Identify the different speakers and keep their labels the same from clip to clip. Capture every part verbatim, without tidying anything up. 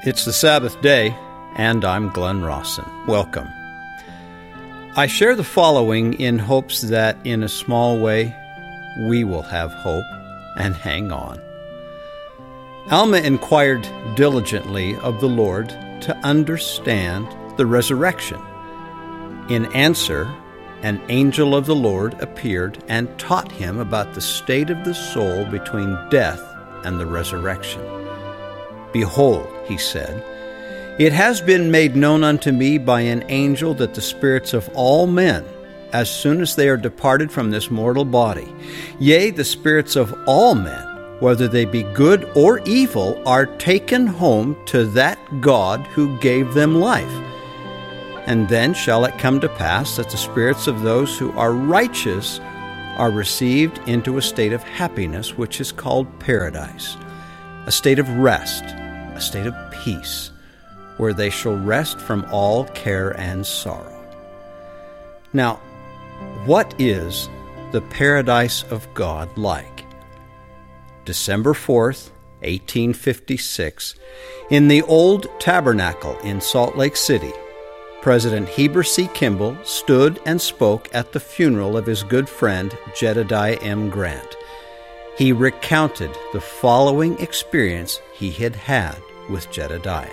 Speaker 1: It's the Sabbath day, and I'm Glenn Rawson. Welcome. I share the following in hopes that, in a small way, we will have hope and hang on. Alma inquired diligently of the Lord to understand the resurrection. In answer, an angel of the Lord appeared and taught him about the state of the soul between death and the resurrection. Behold, he said, it has been made known unto me by an angel that the spirits of all men, as soon as they are departed from this mortal body, yea, the spirits of all men, whether they be good or evil, are taken home to that God who gave them life. And then shall it come to pass that the spirits of those who are righteous are received into a state of happiness, which is called paradise, a state of rest, a state of peace, where they shall rest from all care and sorrow. Now, what is the paradise of God like? December fourth, eighteen fifty-six, in the old tabernacle in Salt Lake City, President Heber C. Kimball stood and spoke at the funeral of his good friend Jedediah M. Grant. He recounted the following experience he had had with Jedediah.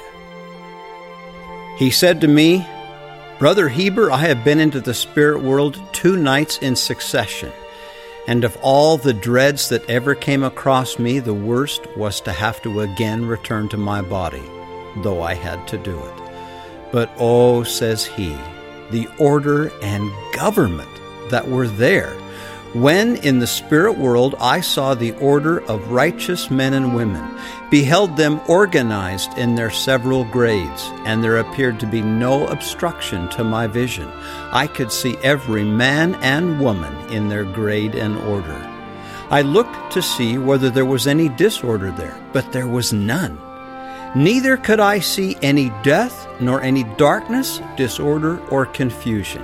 Speaker 1: He said to me, Brother Heber, I have been into the spirit world two nights in succession, and of all the dreads that ever came across me, the worst was to have to again return to my body, though I had to do it. But oh, says he, the order and government that were there, when in the spirit world I saw the order of righteous men and women, beheld them organized in their several grades, and there appeared to be no obstruction to my vision. I could see every man and woman in their grade and order. I looked to see whether there was any disorder there, but there was none. Neither could I see any death, nor any darkness, disorder, or confusion.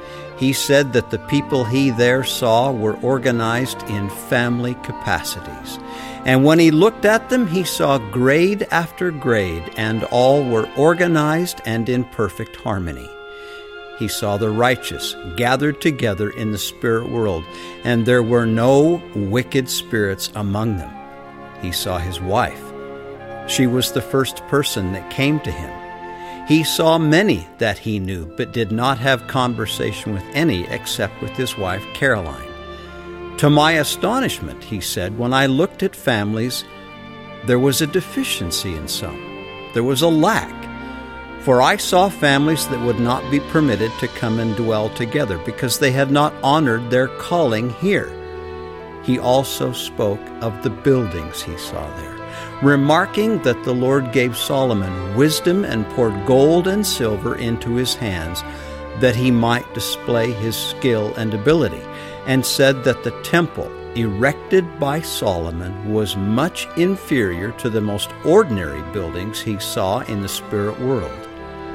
Speaker 1: He said that the people he there saw were organized in family capacities. And when he looked at them, he saw grade after grade, and all were organized and in perfect harmony. He saw the righteous gathered together in the spirit world, and there were no wicked spirits among them. He saw his wife. She was the first person that came to him. He saw many that he knew, but did not have conversation with any except with his wife Caroline. To my astonishment, he said, when I looked at families, there was a deficiency in some. There was a lack. For I saw families that would not be permitted to come and dwell together because they had not honored their calling here. He also spoke of the buildings he saw there, remarking that the Lord gave Solomon wisdom and poured gold and silver into his hands, that he might display his skill and ability, and said that the temple erected by Solomon was much inferior to the most ordinary buildings he saw in the spirit world.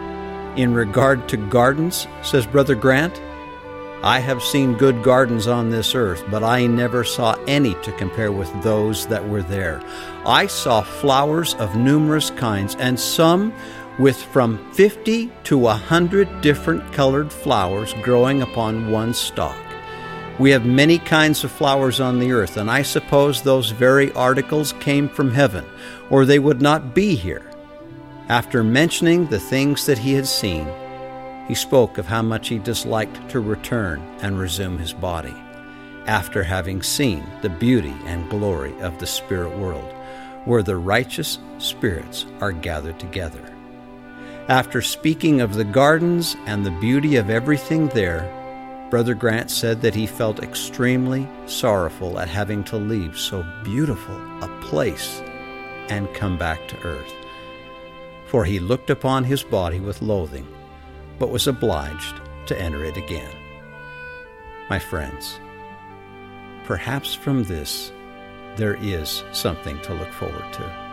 Speaker 1: In regard to gardens, says Brother Grant, I have seen good gardens on this earth, but I never saw any to compare with those that were there. I saw flowers of numerous kinds, and some with from fifty to a hundred different colored flowers growing upon one stalk. We have many kinds of flowers on the earth, and I suppose those very articles came from heaven, or they would not be here. After mentioning the things that he had seen, he spoke of how much he disliked to return and resume his body, after having seen the beauty and glory of the spirit world, where the righteous spirits are gathered together. After speaking of the gardens and the beauty of everything there, Brother Grant said that he felt extremely sorrowful at having to leave so beautiful a place and come back to earth. For he looked upon his body with loathing, but was obliged to enter it again. My friends, perhaps from this there is something to look forward to.